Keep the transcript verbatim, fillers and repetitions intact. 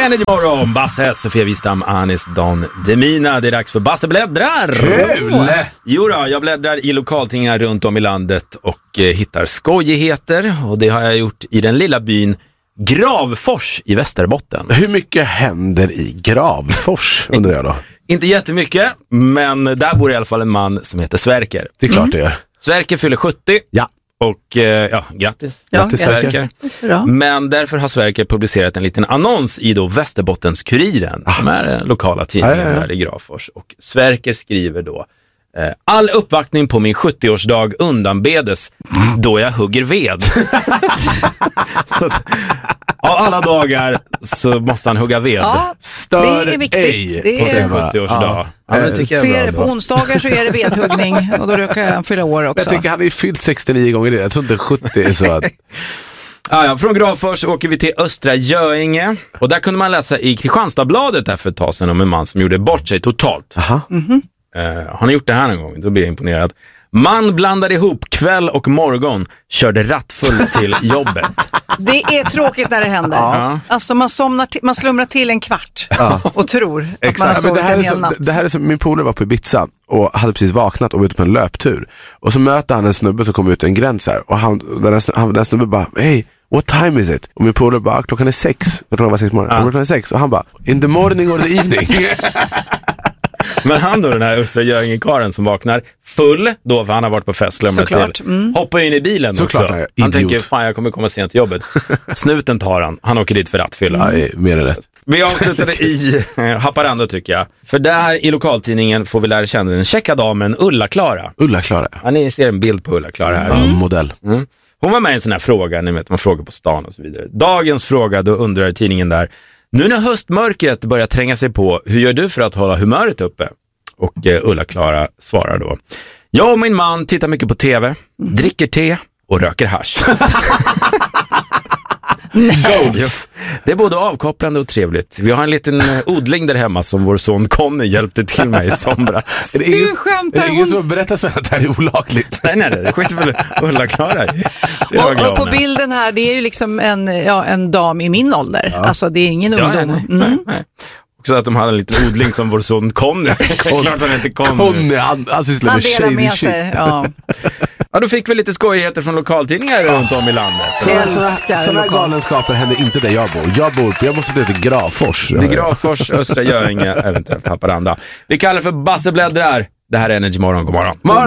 Energy Morgon, Basse, Sofia Wistam, Anis, Don Demina. Det är dags för Basse bläddrar. Kul! Oh. Jo då, jag bläddrar i lokaltidningar runt om i landet och eh, hittar skojigheter. Och det har jag gjort i den lilla byn Gravfors i Västerbotten. Hur mycket händer i Gravfors, undrar jag då? Inte jättemycket, men där bor i alla fall en man som heter Sverker. Det är klart mm. det gör. Sverker fyller sjuttio. Ja. Och eh, ja, grattis. Ja, grattis Sverker. Ja. Men därför har Sverker publicerat en liten annons i då Västerbottens-Kuriren, ah. som är den lokala tidningen ah, ja, ja. där i Gravfors. Och Sverker skriver då: eh, all uppvaktning på min sjuttioårsdag undanbedes då jag hugger ved. Så att, av alla dagar så måste han hugga ved. Ja, Stör det är viktigt. ej det är... på sin sjuttioårsdag. Ja, ja, tycker så är det på onsdagar så är det vedhuggning och då råkar han fylla år också. Jag tycker han är fyllt sextionio gånger det. Jag tror inte sjuttio är så att... ah, ja, från Gravfors åker vi till Östra Göinge. Och där kunde man läsa i Kristianstadsbladet där för ett tag sedan om en man som gjorde bort sig totalt. Aha. Mm-hmm. Uh, har ni gjort det här någon gång? Då blir jag imponerad. Man blandade ihop kväll och morgon, körde rattfull till jobbet. Det är tråkigt när det händer. Ja. Alltså man, somnar till, man slumrar till en kvart ja. och tror att exakt. man har sovit det här en är hel så, natt. Det här är som min polare var på Ibiza och hade precis vaknat och var ute på en löptur. Och så möter han en snubbe som kommer ut en gräns här. Och han, den, här, den här snubben bara, hey, what time is it? Och min polare bara, klockan är sex. Jag tror det var sex morgon. Ja. Klockan är sex. Och han bara, in the morning or the evening. Men han då, den här Östra Göinge-karen som vaknar full då, för han har varit på fest, slumrat till. Mm. Hoppar in i bilen så också. Klart, han tänker, fan jag kommer komma sent till jobbet. Snuten tar han, han åker dit för rattfylla. Ja, mer än rätt. Vi avslutade i Haparanda tycker jag. För där i lokaltidningen får vi lära känna den checka damen Ulla-Klara. Ulla-Klara. Ja, ni ser en bild på Ulla-Klara här. Ja, mm. modell. Mm. Hon var med i en sån här fråga, ni vet man frågar på stan och så vidare. Dagens fråga, då undrar tidningen där: nu när höstmörkret börjar tränga sig på, hur gör du för att hålla humöret uppe? Och eh, Ulla-Klara svarar då: jag och min man tittar mycket på tv, mm. dricker te och röker hasch. Goals. Det är både avkopplande och trevligt. Vi har en liten eh, odling där hemma som vår son Conny hjälpte till med i somras. Är det ingen, du skämtar, är det ingen hon... som har berättat för att det här är olagligt? Nej, nej, det skiter väl Ulla-Klara i. Och, och på bilden här, det är ju liksom en, ja, en dam i min ålder. Ja. Alltså det är ingen ungdom. Ja, nej, nej, mm. nej. Så att de hade en liten odling som vår son Conny. Klart han heter Conny. Conny, han, han sysslar med shady shit. Ja. Ja, då fick vi lite skojigheter från lokaltidningar runt om i landet. Sådana här galenskaper händer inte där jag bor. Jag bor på, jag måste till Gravfors. Det är Gravfors, Östra Göinge, eventuellt Haparanda. Vi kallar det för Basse bläddrar. Det här är Energy Morgon, god morgon. morgon.